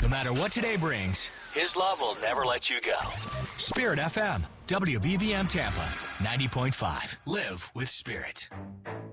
No matter what today brings, His love will never let you go. Spirit FM, WBVM Tampa, 90.5. Live with Spirit.